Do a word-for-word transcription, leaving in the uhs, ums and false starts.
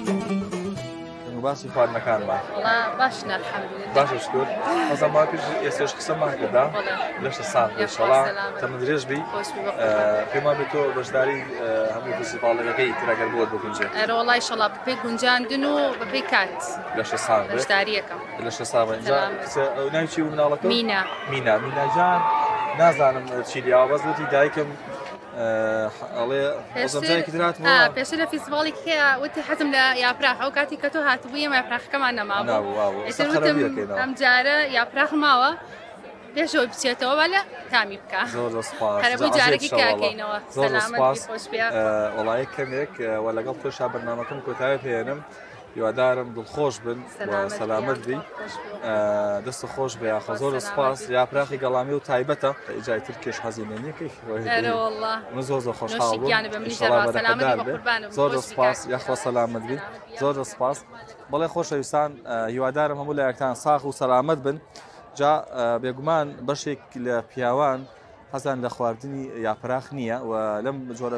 باسی خواردنەکانمان وڵا باشنە الحەمدولillah باشە شکر ئەزەما پێش ئێستش قسەمان کردا لەشە ساڵ ئینشەڵا تەمەن درێژ بی پێمان بێت تۆ بەشداری هەموو فستیڤاڵەکەی ترەگەر بۆت بگونجێ ئەرە وڵای ئینشەڵا بەپێی گونجاندن و بەپێی کات لەشە ساڵ بەشداریەکەم لەشە ساڵ ناوی چی بوو مناڵەکە مینا مینا مینا جان نازانم چی لیاوە بەس وتی دایکم ئەڵێ ئەزەمجارێکی دراتمەوە پێشتر لە فیستیڤاڵێکی وتی حەزم لە یاپراخ ئەو کاتی کە تۆ هاتبووی ئێمە یاپراخەکەمان نەمابوو ئێتر وتم ئەم جارە یاپراخ ماوە پێشەوەی بچێتەوە بەلە تامی بکە زۆر دەسپاس هەربوو جارێکی کاکەینەوە زۆر دەسپاس وەڵایە کەمێک وە لەگەڵ تۆشا بەرنامەکەم کۆتایی پێێنم هیوادارم دڵخۆش بن سەلامەت بی دەستە خۆش بێ یاخە زۆر سپاس یاپراخی گەڵامی و تایبەتە ئیجای ترکێش حەزینێنیەکەی من زۆر زۆر خۆشحاڵ بووم زۆر سپاس یاخوا سەلامەت بی زۆر سپاس بەڵێ خۆشەویستان هیوادارم هەموو لایەکتان ساغ و سەلامەت بن جا بێگومان بەشێک لە پیاوان حەزان لە خواردنی یاپراخ نییە و لەم جۆرە